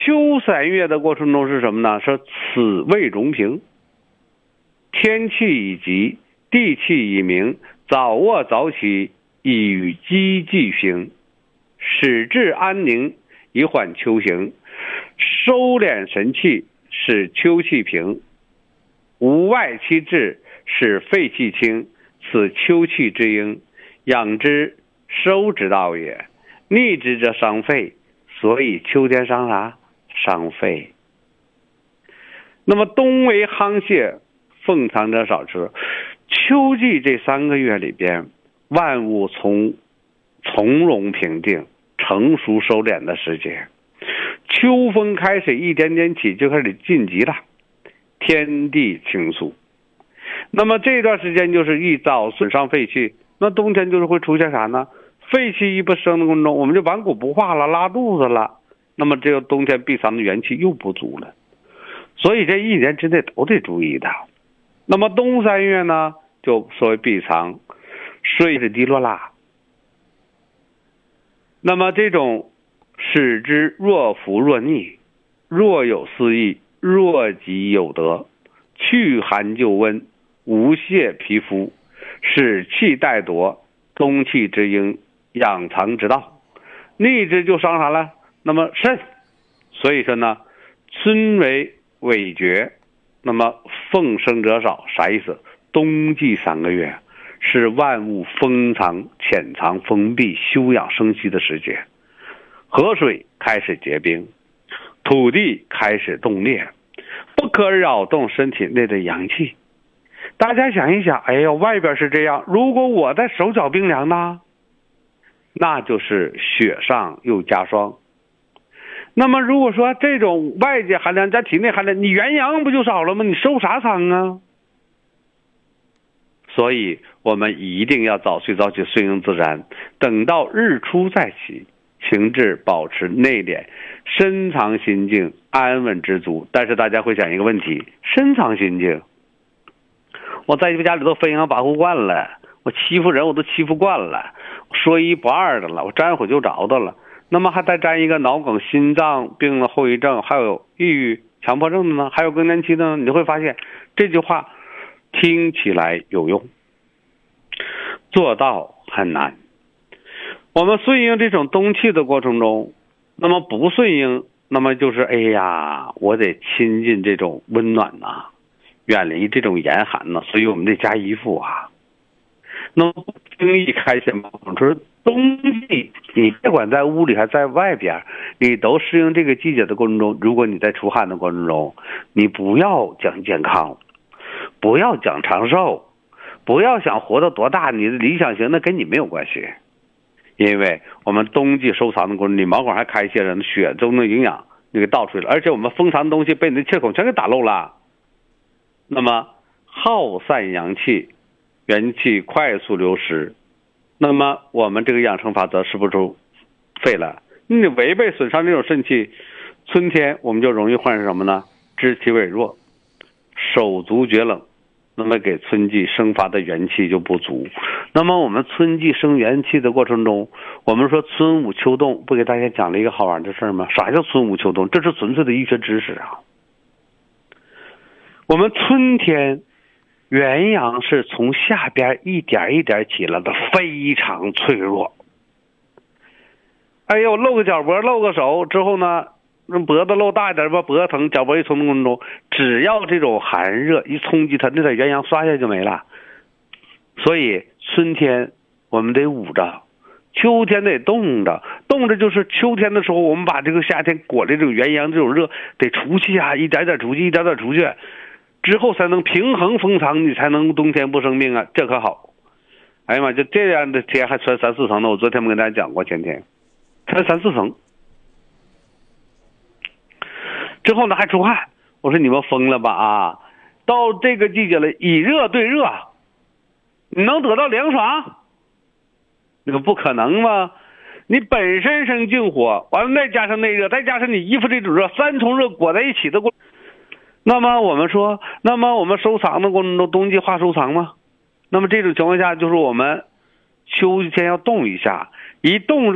秋3月的过程中是什么呢？是此谓中平，天气已急，地气已明，早卧早起，以与积济行，使至安宁，以缓秋行，收敛神气，使秋气平，无外气滞，使肺气清，此秋气之应，养之收之道也。逆之则伤肺，所以秋天伤啥？伤肺。那么冬为夯泄，奉藏者少吃。秋季这3个月里边，万物从容平定，成熟收敛的时节。秋风开始一点点起，就开始晋级了，天地清肃。那么这段时间就是一早损伤肺气，那冬天就是会出现啥呢？肺气一不升的过程中，我们就顽固不化了，拉肚子了。那么这个冬天闭藏的元气又不足了，所以这1年之内都得注意的。那么冬3月呢，就所谓闭藏，水是低落啦。那么这种使之若服若逆，若有思意，若即有得，去寒就温，无泄皮肤，使气怠夺，冬气之应，养藏之道。逆之就伤啥了？那么肾。所以说呢，春为尾绝，那么奉生者少，啥意思？冬季3个月是万物封藏、潜藏、封闭、休养生息的时节。河水开始结冰，土地开始冻裂，不可扰动身体内的阳气。大家想一想，哎呦，外边是这样，如果我的手脚冰凉呢？那就是雪上又加霜。那么如果说这种外界寒凉加体内寒凉，你元阳不就少了吗？你受啥伤啊？所以我们一定要早睡早起，顺应自然，等到日出再起，情志保持内敛，深藏心境，安稳知足。但是大家会想一个问题，深藏心境，我在家里都飞扬跋扈惯了，我欺负人我都欺负惯了，说一不二的了，我沾火就着的了，那么还再沾一个脑梗、心脏病的后遗症，还有抑郁、强迫症的呢，还有更年期的呢，你会发现这句话听起来有用，做到很难。我们顺应这种冬气的过程中，那么不顺应，那么就是哎呀，我得亲近这种温暖呐，远离这种严寒呐，所以我们得加衣服啊。那么不经意开显嘛，就是冬季你别管在屋里还在外边，你都适应这个季节的过程中，如果你在出汗的过程中，你不要讲健康，不要讲长寿，不要想活到多大，你的理想型的跟你没有关系。因为我们冬季收藏的过程，你毛孔还开泄了，血中的营养你给倒出来了，而且我们封藏的东西被你的气孔全给打漏了，那么耗散阳气，元气快速流失，那么我们这个养生法则是不是就废了？你违背损伤这种肾气，春天我们就容易患上什么呢？肢体痿弱，手足厥冷，那么给春季生发的元气就不足。那么我们春季生元气的过程中，我们说春捂秋冻，不给大家讲了一个好玩的事吗？啥叫春捂秋冻？这是纯粹的医学知识啊。我们春天元阳是从下边一点一点起来的，非常脆弱。哎呦，露个脚脖，露个手之后呢，脖子露大一点吧，脖子疼，脚脖一冲的过程中，只要这种寒热一冲击它，那点元阳刷下就没了。所以春天我们得捂着，秋天得冻着，冻着就是秋天的时候，我们把这个夏天裹的这种元阳这种热得出去啊，一点点出去，一点点出去，之后才能平衡封藏，你才能冬天不生病啊，这可好。哎呀妈，就这样的天还穿3、4层呢，我昨天没跟大家讲过，前天穿3、4层，之后呢还出汗，我说你们疯了吧啊！到这个季节了，以热对热，你能得到凉爽？那个不可能吗？你本身生静火，完了再加上内热，再加上你衣服这种热，3重热裹在一起的过，那么我们说，那么我们收藏的过程中，冬季化收藏吗？那么这种情况下，就是我们秋天要动一下，一动